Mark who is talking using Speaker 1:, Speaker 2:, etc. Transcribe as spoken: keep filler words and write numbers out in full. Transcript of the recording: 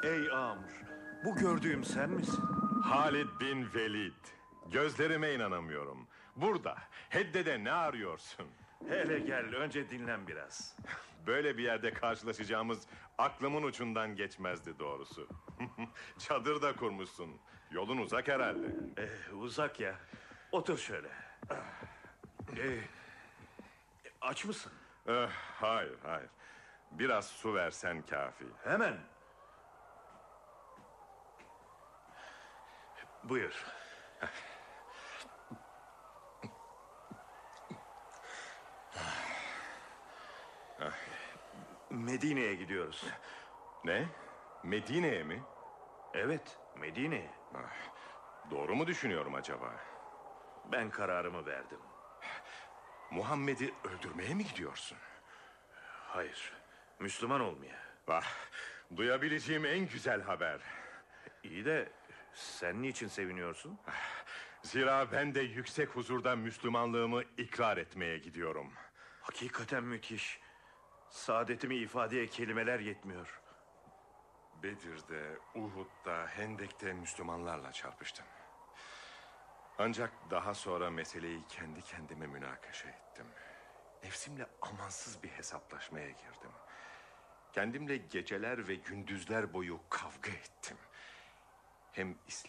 Speaker 1: Ey Amr, bu gördüğüm sen misin?
Speaker 2: Halid bin Velid. Gözlerime inanamıyorum. Burada, Hedde'de ne arıyorsun?
Speaker 1: Hele gel, önce dinlen biraz.
Speaker 2: Böyle bir yerde karşılaşacağımız aklımın ucundan geçmezdi doğrusu. Çadır da kurmuşsun. Yolun uzak herhalde.
Speaker 1: Ee, uzak ya. Otur şöyle. Ee, aç mısın?
Speaker 2: Eh, hayır, hayır. Biraz su versen kafi.
Speaker 1: Hemen. Buyur. Medine'ye gidiyoruz.
Speaker 2: Ne? Medine'ye mi?
Speaker 1: Evet, Medine'ye.
Speaker 2: Doğru mu düşünüyorum acaba?
Speaker 1: Ben kararımı verdim.
Speaker 2: Muhammed'i öldürmeye mi gidiyorsun?
Speaker 1: Hayır, Müslüman olmaya.
Speaker 2: Vah, duyabileceğim en güzel haber.
Speaker 1: İyi de sen niçin seviniyorsun?
Speaker 2: Zira ben de yüksek huzurda Müslümanlığımı ikrar etmeye gidiyorum.
Speaker 1: Hakikaten müthiş. Saadetimi ifadeye kelimeler yetmiyor.
Speaker 2: Bedir'de, Uhud'da, Hendek'te Müslümanlarla çarpıştım. Ancak daha sonra meseleyi kendi kendime münakaşa ettim. Nefsimle amansız bir hesaplaşmaya girdim. Kendimle geceler ve gündüzler boyu kavga ettim. Hem İslam